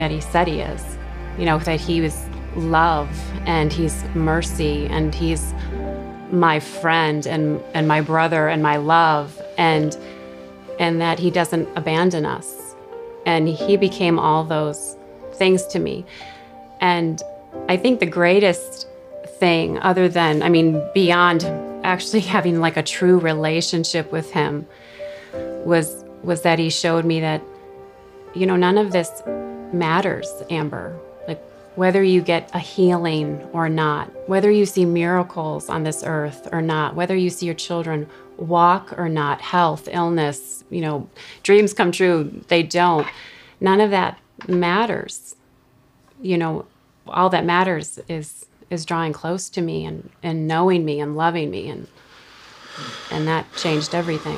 that he said he is. You know, that he was love and he's mercy and he's my friend and my brother and my love and that he doesn't abandon us. And he became all those things to me. And I think the greatest thing, other than, I mean, beyond actually having like a true relationship with him, was that he showed me that, you know, none of this matters, Amber. Like, whether you get a healing or not, whether you see miracles on this earth or not, whether you see your children walk or not, health, illness, you know, dreams come true, they don't. None of that matters. You know, all that matters is drawing close to me and knowing me and loving me, and that changed everything.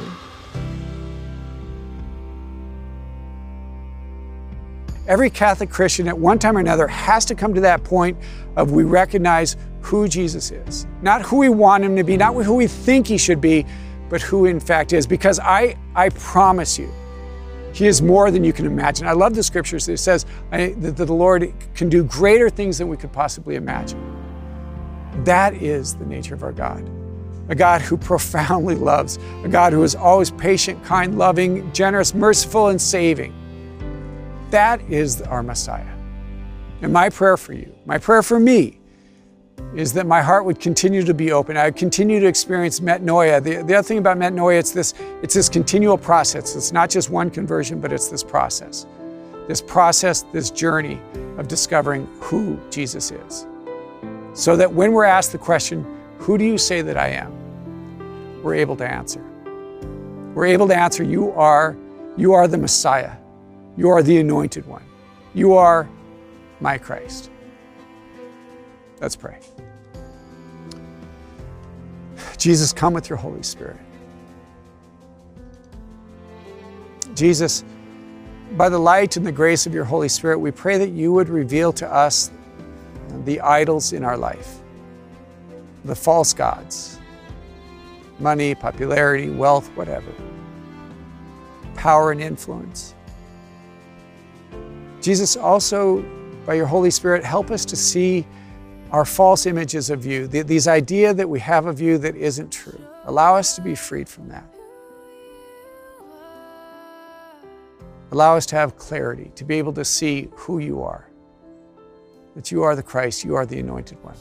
Every Catholic Christian at one time or another has to come to that point of we recognize who Jesus is. Not who we want him to be, not who we think he should be, but who in fact is. Because I promise you, he is more than you can imagine. I love the scriptures that it says that the Lord can do greater things than we could possibly imagine. That is the nature of our God. A God who profoundly loves, a God who is always patient, kind, loving, generous, merciful, and saving. That is our Messiah. And my prayer for you, my prayer for me, is that my heart would continue to be open. I would continue to experience metanoia. The other thing about metanoia, it's this continual process. It's not just one conversion, but it's this process, this journey of discovering who Jesus is. So that when we're asked the question, who do you say that I am? We're able to answer. We're able to answer, you are the Messiah. You are the Anointed One. You are my Christ. Let's pray. Jesus, come with your Holy Spirit. Jesus, by the light and the grace of your Holy Spirit, we pray that you would reveal to us the idols in our life, the false gods, money, popularity, wealth, whatever, power and influence. Jesus, also, by your Holy Spirit, help us to see our false images of you, these ideas that we have of you that isn't true. Allow us to be freed from that. Allow us to have clarity, to be able to see who you are, that you are the Christ, you are the Anointed One.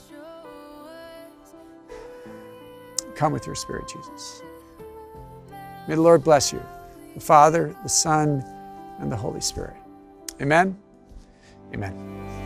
Come with your Spirit, Jesus. May the Lord bless you, the Father, the Son, and the Holy Spirit. Amen? Amen.